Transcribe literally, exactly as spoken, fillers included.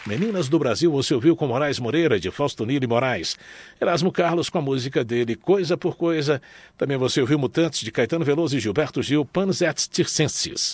Meninas do Brasil você ouviu com Moraes Moreira, de Fausto Nilo e Moraes. Erasmo Carlos com a música dele, Coisa por Coisa. Também você ouviu Mutantes, de Caetano Veloso e Gilberto Gil, Panis et Circenses.